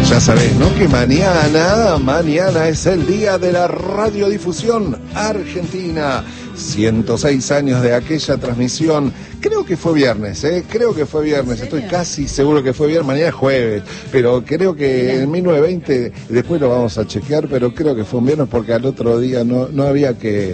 Ya sabés, ¿no? Que mañana es el día de la radiodifusión argentina. 106 años de aquella transmisión. Creo que fue viernes, estoy casi seguro que fue viernes, mañana es jueves, pero creo que en 1920, después lo vamos a chequear, pero creo que fue un viernes porque al otro día no había que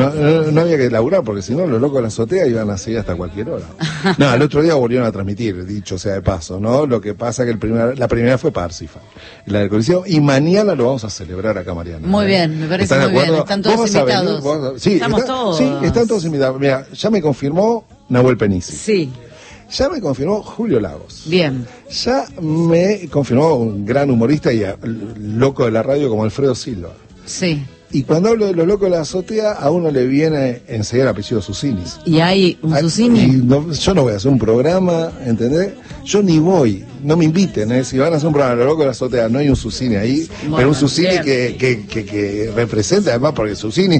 laburar, porque si no los locos de la azotea iban a seguir hasta cualquier hora. No, al otro día volvieron a transmitir, dicho sea de paso, ¿no? Lo que pasa que la primera fue Parsifal, la del Coliseo, y mañana lo vamos a celebrar acá, Mariana. Muy bien, me parece muy bien, están todos invitados. Sí, estamos todos. Sí, están todos invitados. Mira, ya me confirmó Nahuel Penisi. Sí. Ya me confirmó Julio Lagos. Bien. Ya me confirmó un gran humorista y loco de la radio como Alfredo Silva. Sí. Y cuando hablo de los locos de la azotea, a uno le viene enseguida el apellido Susinis. ¿Y hay un Susini? Yo no voy a hacer un programa, ¿entendés? Yo ni voy, no me inviten, si van a hacer un programa de los locos de la azotea, no hay un Susini ahí, bueno, pero un Susini que representa además, porque Susini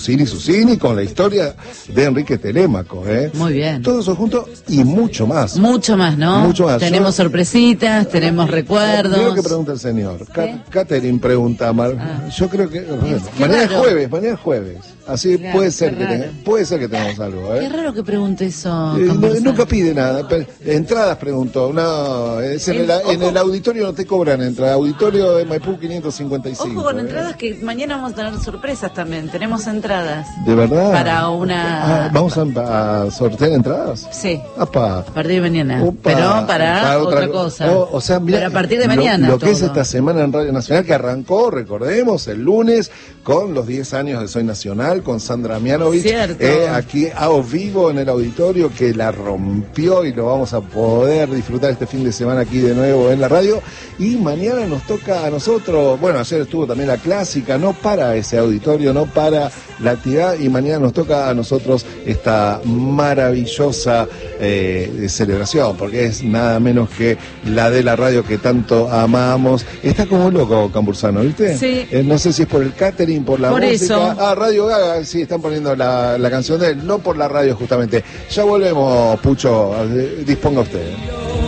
con la historia de Enrique Telémaco, Muy bien. Todo eso junto y mucho más. Mucho más, ¿no? Mucho más. Tenemos sorpresitas, tenemos recuerdos. Creo que pregunta el señor. Catherine pregunta, yo creo que... Mañana es jueves, así claro, puede ser que tengamos algo. Qué raro que pregunte eso. Nunca pide nada, entradas preguntó, no, en el auditorio no te cobran entrada, auditorio de Maipú 555. Ojo con entradas que mañana vamos a tener sorpresas también, tenemos entradas. ¿De verdad? Para una... ¿Vamos a sortear entradas? Sí. Apa. A partir de mañana, pero para otra cosa. O sea, mira, pero a partir de mañana lo que es esta semana en Radio Nacional, que arrancó, recordemos, el lunes, con los 10 años de Soy Nacional, con Sandra Mianovich, aquí a vivo en el auditorio, que la rompió y lo vamos a poder disfrutar este fin de semana aquí de nuevo en la radio. Y mañana nos toca a nosotros, bueno, ayer estuvo también la clásica, no para ese auditorio, no para la actividad, y mañana nos toca a nosotros esta maravillosa celebración, porque es nada menos que la de la radio que tanto amamos. Está como loco Cambursano, ¿viste? Sí. No sé si es por el catering, por la música. Eso. Radio Gaga, sí, están poniendo la canción de él, no por la radio justamente. Ya volvemos, Pucho, disponga usted.